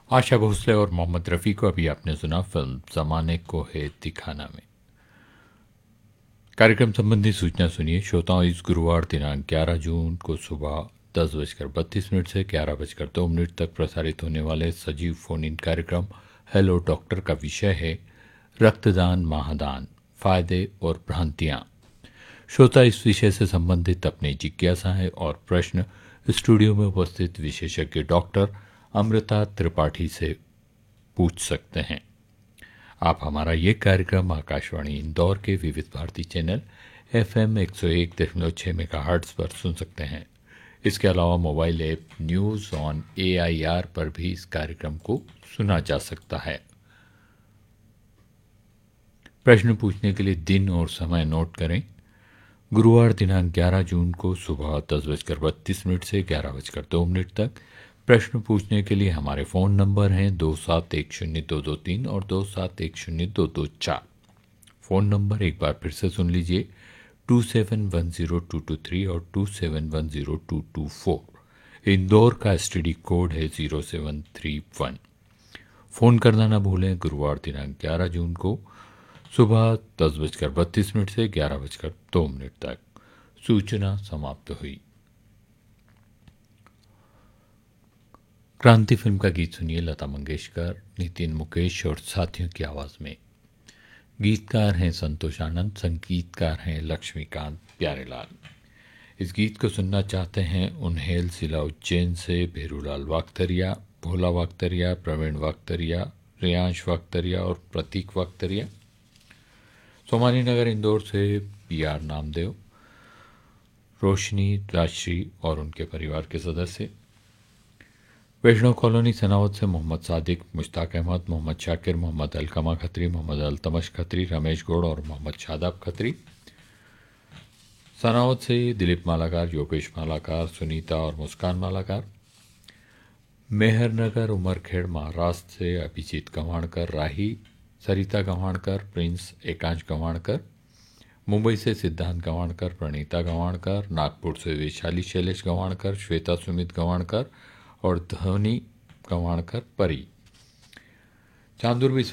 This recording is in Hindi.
आशा भोसले और मोहम्मद रफ़ी को अभी आपने सुना फिल्म ज़माने को है दिखाना में। कार्यक्रम संबंधी सूचना सुनिए श्रोताओं। इस गुरुवार दिनांक 11 जून को सुबह 10:32 से 11:02 तक प्रसारित होने वाले सजीव फोन इन कार्यक्रम हेलो डॉक्टर का विषय है रक्तदान महादान, फायदे और भ्रांतियाँ। श्रोता इस विषय से संबंधित अपनी जिज्ञासाएं और प्रश्न स्टूडियो में उपस्थित विशेषज्ञ डॉक्टर अमृता त्रिपाठी से पूछ सकते हैं। आप हमारा ये कार्यक्रम आकाशवाणी इंदौर के विविध भारती चैनल FM 101.6 मेगाहर्ट्ज पर सुन सकते हैं। इसके अलावा mobile app news on AIR पर भी इस कार्यक्रम को सुना जा सकता है। प्रश्न पूछने के लिए दिन और समय नोट करें। गुरुवार दिनांक 11 जून को सुबह 10:32 से 11:02 तक प्रश्न पूछने के लिए हमारे फ़ोन नंबर हैं 27102223 और 27102224। फ़ोन नंबर एक बार फिर से सुन लीजिए 27102223 और 27102224। इंदौर का STD कोड है 0731। फ़ोन करना ना भूलें। गुरुवार दिनांक 11 जून को सुबह 10:32 से 11:02 तक। सूचना समाप्त हुई। क्रांति फिल्म का गीत सुनिए लता मंगेशकर, नितिन मुकेश और साथियों की आवाज में। गीतकार हैं संतोष आनंद, संगीतकार हैं लक्ष्मीकांत प्यारेलाल। इस गीत को सुनना चाहते हैं उन्हेल जिला उज्जैन से भेरूलाल वागतरिया, भोला वागतरिया, प्रवीण वागतरिया, रियांश वागतरिया और प्रतीक वागतरिया। सोमानी नगर इंदौर से PR नामदेव, रोशनी, राजश्री और उनके परिवार के सदस्य। वैष्णव कॉलोनी सनावत से मोहम्मद सादिक, मुश्ताक अहमद, मोहम्मद शाकिर, मोहम्मद अलकमा खत्री, मोहम्मद अल्तमश खत्री, रमेश गौड़ और मोहम्मद शादाब खत्री। सनावत से दिलीप मालाकार, योगेश मालाकार, सुनीता और मुस्कान मालाकार। मेहरनगर उमरखेड़ महाराष्ट्र से अभिजीत गंवाणकर, राही, सरिता गंवाणकर, प्रिंस एकांश गंवाणकर। मुंबई से सिद्धांत गंवाणकर, प्रणीता गंवाणकर। नागपुर से वैशाली शैलेश गंवाणकर, श्वेता सुमित गंवाणकर और ध्वनि गंवाणकर परी। चांदुर